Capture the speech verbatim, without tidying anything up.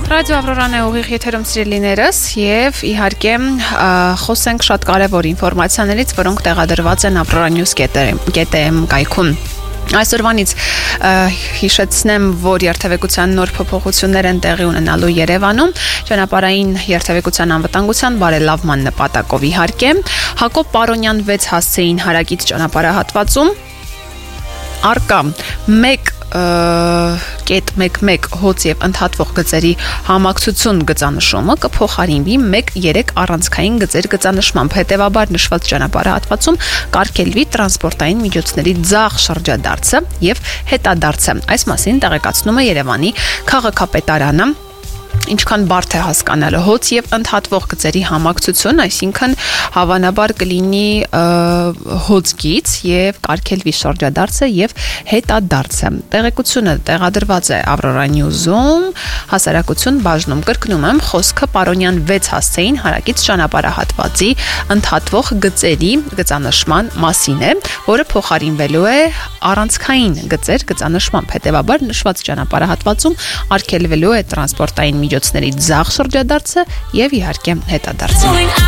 Ռադիո Ավրորան է ուղիղ եթերում սիրելիներս եւ իհարկե խոսենք շատ կարեւոր ինֆորմացիաներից, որոնք տեղադրված են avroranews dot am կայքում։ Այսօրվանից հիշեցնեմ, որ երթևեկության նոր փոփոխություններ են տեղի ունենալու Երևանում, ճանապարհային երթևեկության անվտանգության բարելավման նպատակով իհարկե։ Հակոբ Պարոնյան վեց հասցեին հարակից ճանապարհահատվածում արկա մեկ կետ մեկ մեկ հոց եւ ընդհատվող գծերի համակցություն գծանշումը կփոխարինվի մեկ երեք առանցքային գծեր գծանշմամբ, հետեւաբար նշված ճանապարհահատվածում կարգելվի տրանսպորտային միջոցների ձախ շրջադարձը եւ հետադարձը։ Այս մասին տեղեկացնում է Երևանի քաղաքապետարանը։ Ինչքան բարդ է հասկանալը հոց եւ ընդհատվող գծերի համակցություն, այսինքն հավանաբար կլինի հոցգից եւ կարգելվի շրջադարձը եւ հետադարձը։ Տեղեկությունը տեղադրված է avroranews-ում, հասարակություն բաժնում, կրկնում եմ, խոսքը Պարոնյան վեց հասցեին հարակից ճանապարհահատվածի ընդհատվող գծերի գծանշման մասին է, որը փոխարինվելու է առանցքային գծեր գծանշմամբ, հետեւաբար նշված ճանապարհահատվածում արգելվելու է տրանսպորտային միջոցների ձախ շրջադարձը եւ իհարկե հետադարձը։